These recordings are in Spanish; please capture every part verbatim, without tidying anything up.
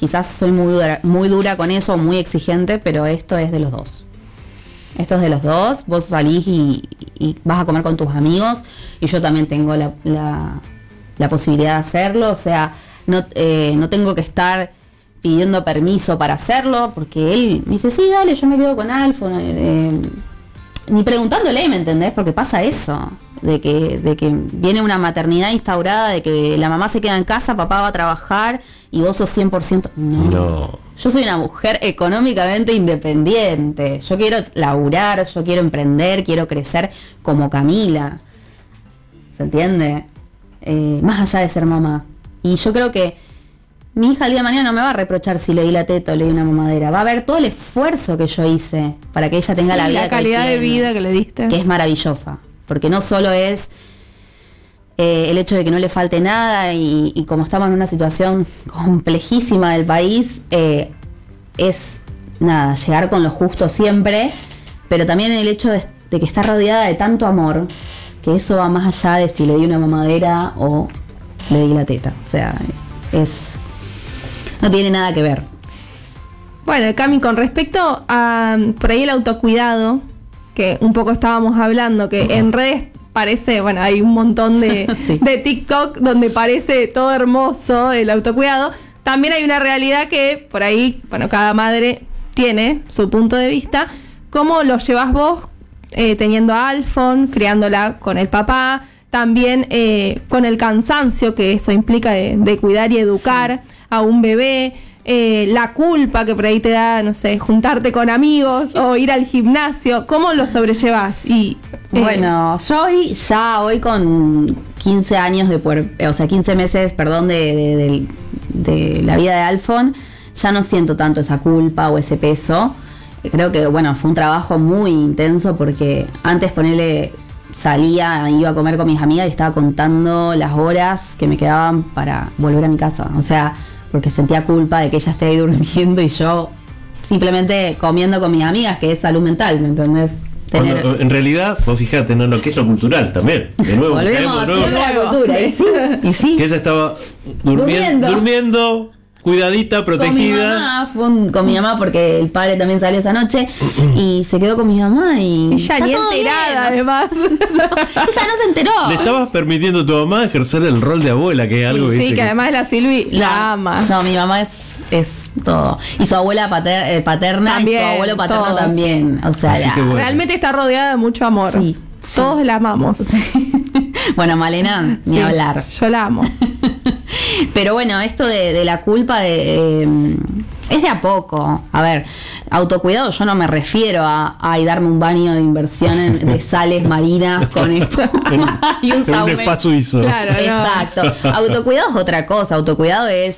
quizás soy muy dura, muy dura con eso, muy exigente, pero esto es de los dos. Esto es de los dos, vos salís y, y vas a comer con tus amigos, y yo también tengo la, la, la posibilidad de hacerlo, o sea, no, eh, no tengo que estar pidiendo permiso para hacerlo, porque él me dice, sí, dale, yo me quedo con Alfo, eh, ni preguntándole, ¿me entendés? Porque pasa eso, de que, de que viene una maternidad instaurada, de que la mamá se queda en casa, papá va a trabajar, y vos sos cien por ciento... No. No. Yo soy una mujer económicamente independiente. Yo quiero laburar, yo quiero emprender, quiero crecer como Camila. ¿Se entiende? Eh, más allá de ser mamá. Y yo creo que mi hija el día de mañana no me va a reprochar si le di la teta o le di una mamadera. Va a ver todo el esfuerzo que yo hice para que ella tenga Sí, la vida la calidad que de tiene, vida que le diste. que es maravillosa. Porque no solo es Eh, el hecho de que no le falte nada y, y como estamos en una situación complejísima del país, eh, es nada, llegar con lo justo siempre, pero también el hecho de, de que está rodeada de tanto amor, que eso va más allá de si le di una mamadera o le di la teta. O sea, es no tiene nada que ver. Bueno, Cami, con respecto a por ahí el autocuidado, que un poco estábamos hablando, que en redes parece, bueno, hay un montón de, sí. de TikTok donde parece todo hermoso el autocuidado. También hay una realidad que por ahí, bueno, cada madre tiene su punto de vista. ¿Cómo lo llevas vos eh, teniendo a Alfon, criándola con el papá? También eh, con el cansancio que eso implica de, de cuidar y educar sí. a un bebé. Eh, la culpa que por ahí te da, no sé, juntarte con amigos o ir al gimnasio. ¿Cómo lo sobrellevas? Y eh, bueno, yo hoy, ya hoy con quince años de puer- o sea, quince meses, perdón, de, de, de, de la vida de Alfon, ya no siento tanto esa culpa o ese peso. Creo que, bueno, fue un trabajo muy intenso porque antes ponerle salía, iba a comer con mis amigas y estaba contando las horas que me quedaban para volver a mi casa. O sea, porque sentía culpa de que ella esté ahí durmiendo y yo simplemente comiendo con mis amigas, que es salud mental, ¿me entendés? Tener... Cuando, en realidad, vos fijate, no, lo que es lo cultural también. De nuevo, volvemos a de nuevo. la cultura. ¿Y sí? ¿Y sí? Que ella estaba durmi- Durmiendo. durmiendo, cuidadita, protegida. Con mi mamá, fue un- con mi mamá porque el padre también salió esa noche y se quedó con mi mamá y... ella está ni todo enterada, bien, además. no, ella no se enteró. Le estabas permitiendo a tu mamá ejercer el rol de abuela, que es algo Sí, ¿viste? que además la Silvi la No, ama. No, mi mamá es, es todo. Y su abuela pater, eh, paterna También, y su abuelo paterno todos. también. O sea, Así la- que bueno. Realmente está rodeada de mucho amor. Sí, Todos sí. la amamos. Bueno, Malena, ni Sí, hablar. Yo la amo. Pero bueno, esto de, de la culpa de, eh, es de a poco. A ver, autocuidado yo no me refiero a, a y darme un baño de inversión en- de sales marinas con espuma y un En un saumerio. spa suizo. Claro, no. Exacto. Autocuidado es otra cosa. Autocuidado es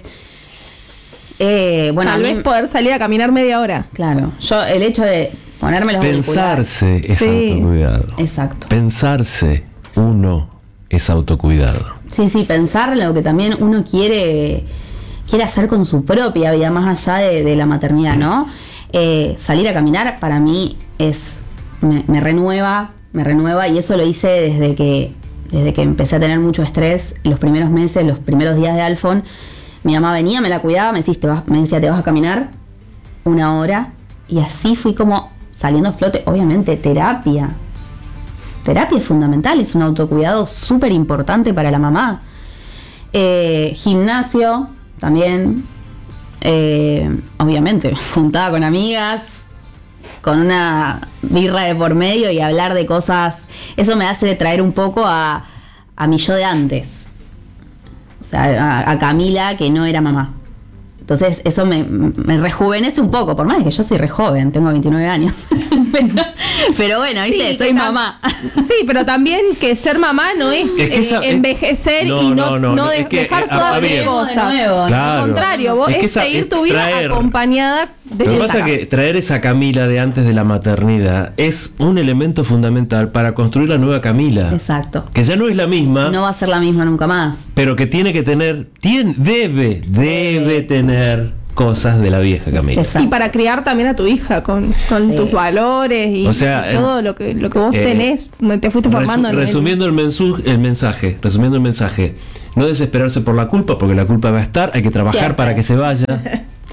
eh, bueno, Tal a mí- vez poder salir a caminar media hora. claro, yo el hecho de ponerme los auriculares. Pensarse es Sí. autocuidado. Exacto. Pensarse uno es autocuidado. Sí, sí, pensar lo que también uno quiere quiere hacer con su propia vida, más allá de, de la maternidad, ¿no? Eh, salir a caminar para mí es me, me renueva, me renueva y eso lo hice desde que desde que empecé a tener mucho estrés, los primeros meses, los primeros días de Alfon. Mi mamá venía, me la cuidaba, me decía, te vas, me decía, te vas a caminar una hora y así fui como saliendo a flote, obviamente, terapia. Terapia es fundamental, es un autocuidado súper importante para la mamá. Eh, gimnasio, también, eh, obviamente, juntada con amigas, con una birra de por medio y hablar de cosas, eso me hace traer un poco a, a mi yo de antes. O sea, a, a Camila que no era mamá. Entonces eso me, me rejuvenece un poco, por más que yo soy re joven, tengo veintinueve años. pero, pero bueno, viste, Sí, soy que tam- mamá. Sí, pero también que ser mamá no es, Es que eh, esa- envejecer no, y no, no, no, no es de- que, dejar eh, todas a las ver. cosas. De nuevo, Claro. Al contrario, vos Es es, que esa- seguir es tu vida traer- acompañada de Lo que esa. pasa es que traer esa Camila de antes de la maternidad es un elemento fundamental para construir la nueva Camila. Exacto. Que ya no es la misma, No va a ser la misma nunca más. pero que tiene que tener, tiene, debe, debe tener cosas de la vieja Camila. Exacto. Y para criar también a tu hija con, con Sí. tus valores y, O sea, y todo lo que lo que vos eh, tenés, te fuiste Resu- formando. en el- resumiendo el, mensu- el mensaje, resumiendo el mensaje, no desesperarse por la culpa, porque la culpa va a estar, hay que trabajar Siempre. para que se vaya.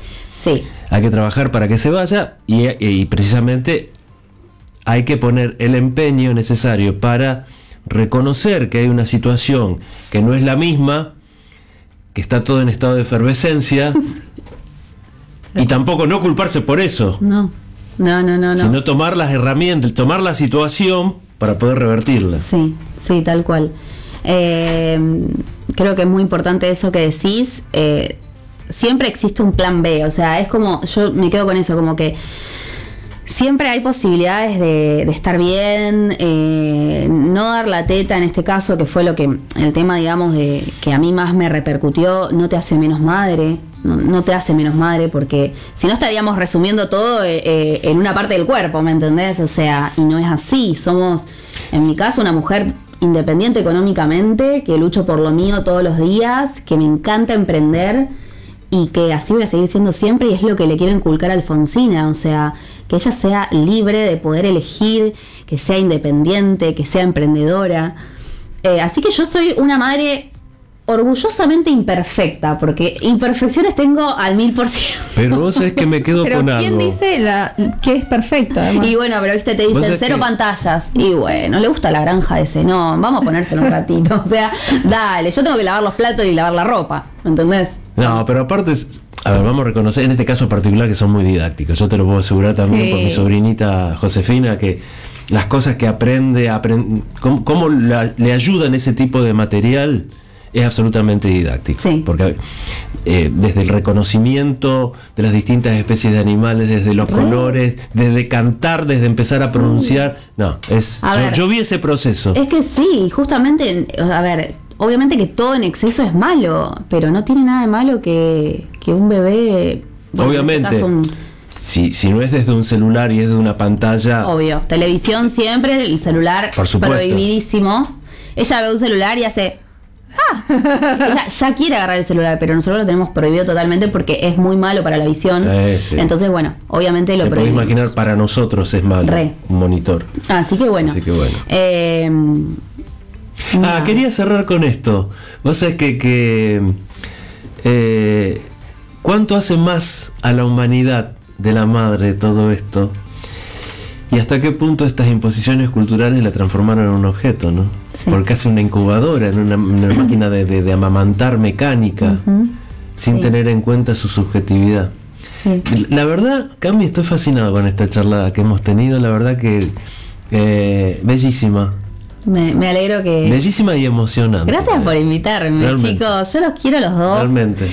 Sí. Hay que trabajar para que se vaya y, y precisamente hay que poner el empeño necesario para reconocer que hay una situación que no es la misma, que está todo en estado de efervescencia y tampoco no culparse por eso. No, no, no, no. no. Sino tomar las herramientas, tomar la situación para poder revertirla. Sí, sí, tal cual. Eh, creo que es muy importante eso que decís. Eh, siempre existe un plan B, o sea, es como, yo me quedo con eso, como que siempre hay posibilidades de, de estar bien, eh, no dar la teta en este caso, que fue lo que, el tema, digamos, de que a mí más me repercutió, no te hace menos madre, no, no te hace menos madre, porque si no estaríamos resumiendo todo eh, eh, en una parte del cuerpo, ¿me entendés? O sea, y no es así, somos, en mi caso, una mujer independiente económicamente, que lucho por lo mío todos los días, que me encanta emprender y que así voy a seguir siendo siempre, y es lo que le quiero inculcar a Alfonsina, o sea, que ella sea libre de poder elegir, que sea independiente, que sea emprendedora. Eh, así que yo soy una madre orgullosamente imperfecta, porque imperfecciones tengo al mil por ciento. Pero vos sabés que me quedo Pero con ¿quién algo. dice la, que es perfecto? Además? Y bueno, pero viste, te Vos dicen sabés cero que- pantallas. Y bueno, le gusta la granja de Zenón, vamos a ponérselo un ratito. O sea, dale, yo tengo que lavar los platos y lavar la ropa, ¿me entendés? No, pero aparte, es- a ver, vamos a reconocer en este caso particular que son muy didácticos. Yo te lo puedo asegurar también Sí. por mi sobrinita Josefina, que las cosas que aprende, aprende cómo, cómo la- le ayudan ese tipo de material es absolutamente didáctico. Sí. Porque eh, desde el reconocimiento de las distintas especies de animales, desde los Re. colores, desde cantar, desde empezar a pronunciar, no, es A yo, ver. yo vi ese proceso. Es que sí, justamente, a ver, obviamente que todo en exceso es malo, pero no tiene nada de malo que, que un bebé... bueno, en Obviamente. este caso un- Si, si no es desde un celular y es de una pantalla, obvio, televisión siempre, el celular Por supuesto. prohibidísimo. Ella ve un celular y hace... ¡Ah! Ella ya quiere agarrar el celular, pero nosotros lo tenemos prohibido totalmente porque es muy malo para la visión. Sí, sí. Entonces, bueno, obviamente lo te podés prohibimos. imaginar, para nosotros es malo Re. un monitor. Así que bueno. Así que bueno. Eh, Ah, nada. quería cerrar con esto. Vos sabés que, que eh, ¿cuánto hace más a la humanidad de la madre todo esto? Y hasta qué punto estas imposiciones culturales la transformaron en un objeto, ¿no? Sí. Porque hace una incubadora, en una, una máquina de, de- de amamantar mecánica, Ujú. sin Sí. tener en cuenta su subjetividad. Sí. La verdad, Cami, estoy fascinado con esta charla que hemos tenido. La verdad que eh, bellísima. Me, me alegro que... Bellísima y emocionante. Gracias por invitarme, Realmente. chicos. Yo los quiero a los dos. Realmente.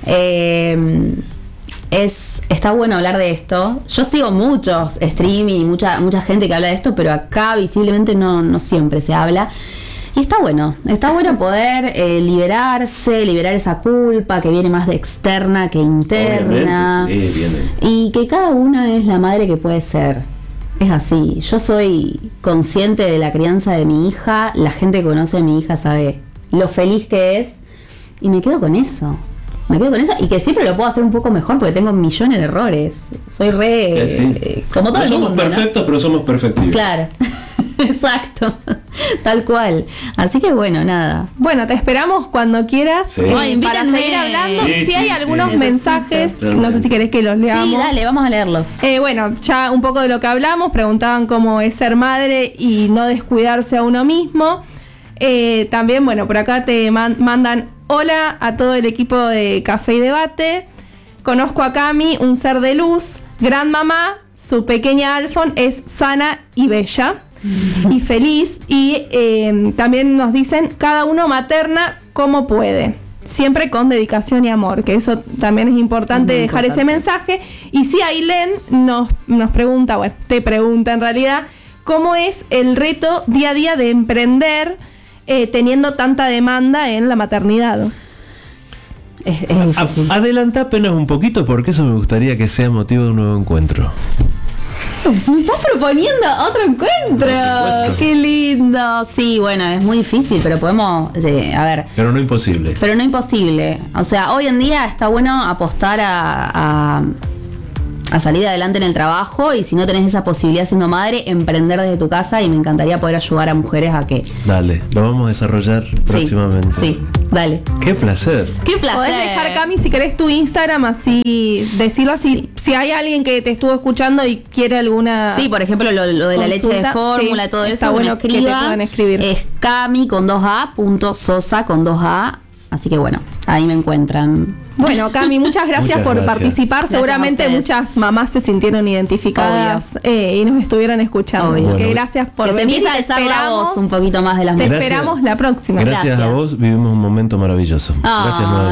Eh, es, está bueno hablar de esto. Yo sigo muchos streaming y mucha, mucha gente que habla de esto, pero acá visiblemente no, no siempre se habla. Y está bueno, está bueno poder eh, liberarse, liberar esa culpa que viene más de externa que interna. Obviamente, sí, viene. Y que cada una es la madre que puede ser. Es así. Yo soy consciente de la crianza de mi hija. La gente que conoce a mi hija sabe lo feliz que es. Y me quedo con eso. Me quedo con eso. Y que siempre lo puedo hacer un poco mejor porque tengo millones de errores. Soy re... Eh, sí. eh, como todo No el somos mundo, ¿no? perfectos, pero somos perfectibles. Claro. Exacto. Tal cual. Así que bueno, nada. Bueno, te esperamos cuando quieras Sí. eh, No, para invítenme. seguir hablando. Sí, si sí, hay sí. algunos Necesito. mensajes, no Realmente. sé si querés que los leamos. Sí, dale, vamos a leerlos. Eh, bueno, ya un poco de lo que hablamos, preguntaban cómo es ser madre y no descuidarse a uno mismo. Eh, también, bueno, por acá te man- mandan hola a todo el equipo de Café y Debate. Conozco a Cami, un ser de luz, gran mamá, su pequeña Alfon es sana y bella y feliz. Y eh, también nos dicen, cada uno materna como puede. Siempre con dedicación y amor, que eso también es importante Muy dejar ese importante. mensaje. Y sí, Ailén nos, nos pregunta, bueno, te pregunta en realidad, ¿cómo es el reto día a día de emprender eh, teniendo tanta demanda en la maternidad? Es, es difícil. A- adelantá apenas un poquito porque eso me gustaría que sea motivo de un nuevo encuentro. Me estás proponiendo otro encuentro. supuesto. Qué lindo. Sí, bueno, es muy difícil, pero podemos, eh, a ver, Pero no imposible. pero no imposible. O sea, hoy en día está bueno apostar a, a, a salir adelante en el trabajo, y si no tenés esa posibilidad siendo madre, emprender desde tu casa, y me encantaría poder ayudar a mujeres a que... Dale, lo vamos a desarrollar próximamente. Sí, sí, dale. Qué placer. Qué placer. Podés dejar, Cami, si querés tu Instagram, así decirlo así. Sí. Si hay alguien que te estuvo escuchando y quiere alguna... Sí, por ejemplo, lo, lo de la leche de consulta, fórmula, sí, todo está eso, bueno que que me te escriban. puedan escribir. Es cami con dos a punto sosa con dos a. Así que bueno, ahí me encuentran. Bueno, Cami, muchas gracias Muchas por gracias. participar. Gracias Seguramente a ustedes. muchas mamás se sintieron identificadas eh, y nos estuvieron escuchando. Obvio. Así que Bueno. gracias por Que se venir. empieza a Te alzar la esperamos, voz un poquito más de las te mujeres. Gracias. esperamos la próxima. Gracias, Gracias. a vos, vivimos un momento maravilloso. Ah. Gracias nuevamente.